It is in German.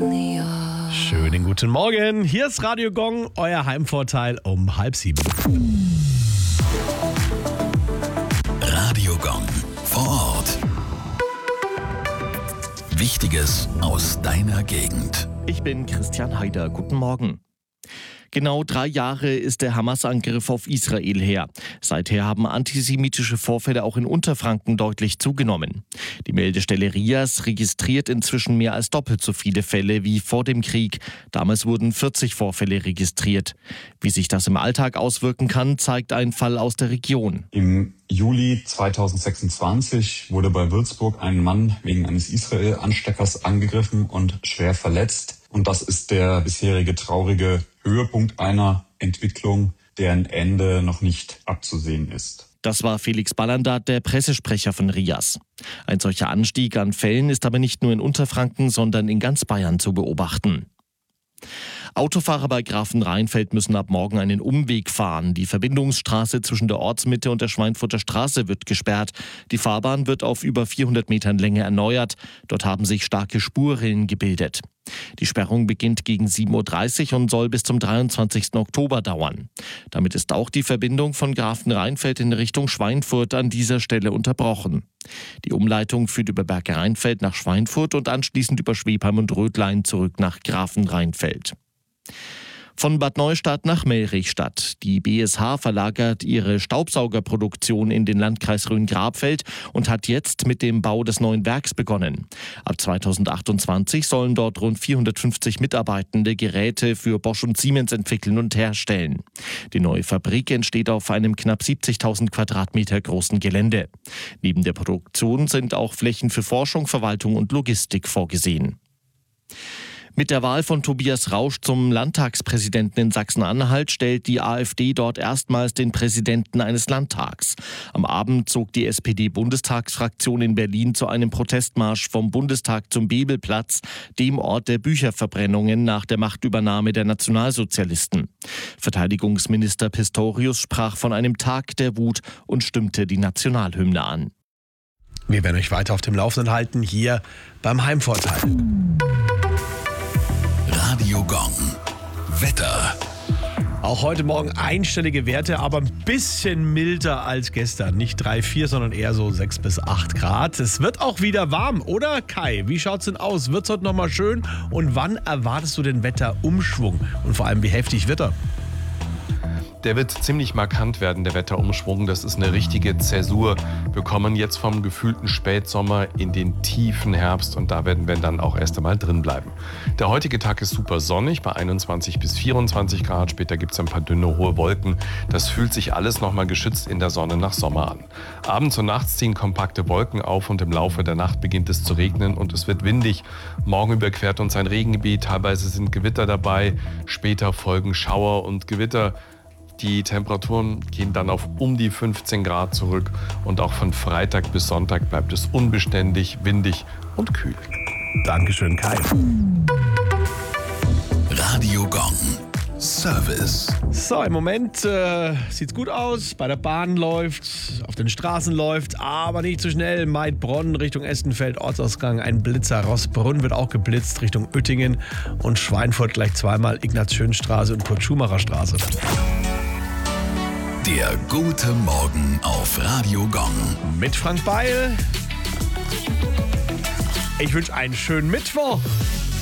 Schönen guten Morgen. Hier ist Radio Gong, euer Heimvorteil um 6:30. Radio Gong vor Ort. Wichtiges aus deiner Gegend. Ich bin Christian Heider. Guten Morgen. Genau 3 Jahre ist der Hamas-Angriff auf Israel her. Seither haben antisemitische Vorfälle auch in Unterfranken deutlich zugenommen. Die Meldestelle RIAS registriert inzwischen mehr als doppelt so viele Fälle wie vor dem Krieg. Damals wurden 40 Vorfälle registriert. Wie sich das im Alltag auswirken kann, zeigt ein Fall aus der Region. Im Juli 2026 wurde bei Würzburg ein Mann wegen eines Israel-Ansteckers angegriffen und schwer verletzt. Und das ist der bisherige traurige Höhepunkt einer Entwicklung, deren Ende noch nicht abzusehen ist. Das war Felix Ballandat, der Pressesprecher von RIAS. Ein solcher Anstieg an Fällen ist aber nicht nur in Unterfranken, sondern in ganz Bayern zu beobachten. Autofahrer bei Grafenrheinfeld müssen ab morgen einen Umweg fahren. Die Verbindungsstraße zwischen der Ortsmitte und der Schweinfurter Straße wird gesperrt. Die Fahrbahn wird auf über 400 Metern Länge erneuert. Dort haben sich starke Spurrillen gebildet. Die Sperrung beginnt gegen 7:30 Uhr und soll bis zum 23. Oktober dauern. Damit ist auch die Verbindung von Grafenrheinfeld in Richtung Schweinfurt an dieser Stelle unterbrochen. Die Umleitung führt über Berge-Rheinfeld nach Schweinfurt und anschließend über Schwebheim und Rödlein zurück nach Grafenrheinfeld. Von Bad Neustadt nach Melrichstadt. Die BSH verlagert ihre Staubsaugerproduktion in den Landkreis Rhön-Grabfeld und hat jetzt mit dem Bau des neuen Werks begonnen. Ab 2028 sollen dort rund 450 Mitarbeitende Geräte für Bosch und Siemens entwickeln und herstellen. Die neue Fabrik entsteht auf einem knapp 70.000 Quadratmeter großen Gelände. Neben der Produktion sind auch Flächen für Forschung, Verwaltung und Logistik vorgesehen. Mit der Wahl von Tobias Rausch zum Landtagspräsidenten in Sachsen-Anhalt stellt die AfD dort erstmals den Präsidenten eines Landtags. Am Abend zog die SPD-Bundestagsfraktion in Berlin zu einem Protestmarsch vom Bundestag zum Bebelplatz, dem Ort der Bücherverbrennungen nach der Machtübernahme der Nationalsozialisten. Verteidigungsminister Pistorius sprach von einem Tag der Wut und stimmte die Nationalhymne an. Wir werden euch weiter auf dem Laufenden halten, hier beim Heimvorteil. Radio Gong. Wetter. Auch heute Morgen einstellige Werte, aber ein bisschen milder als gestern. Nicht 3, 4, sondern eher so 6 bis 8 Grad. Es wird auch wieder warm, oder Kai? Wie schaut's denn aus? Wird's heute nochmal schön? Und wann erwartest du den Wetterumschwung? Und vor allem, wie heftig wird er? Der wird ziemlich markant werden, der Wetterumschwung. Das ist eine richtige Zäsur. Wir kommen jetzt vom gefühlten Spätsommer in den tiefen Herbst und da werden wir dann auch erst einmal drin bleiben. Der heutige Tag ist super sonnig bei 21 bis 24 Grad. Später gibt es ein paar dünne, hohe Wolken. Das fühlt sich alles nochmal geschützt in der Sonne nach Sommer an. Abends und nachts ziehen kompakte Wolken auf und im Laufe der Nacht beginnt es zu regnen und es wird windig. Morgen überquert uns ein Regengebiet. Teilweise sind Gewitter dabei. Später folgen Schauer und Gewitter. Die Temperaturen gehen dann auf um die 15 Grad zurück und auch von Freitag bis Sonntag bleibt es unbeständig, windig und kühl. Dankeschön, Kai. Radio Gong. Service. So, im Moment sieht's gut aus. Bei der Bahn läuft, auf den Straßen läuft, aber nicht zu schnell. Maidbronn Richtung Estenfeld, Ortsausgang, ein Blitzer. Rossbrunn wird auch geblitzt Richtung Uettingen und Schweinfurt gleich zweimal Ignaz-Schön-Straße und Kurt-Schumacher-Straße. Der gute Morgen auf Radio Gong. Mit Frank Beil. Ich wünsche einen schönen Mittwoch.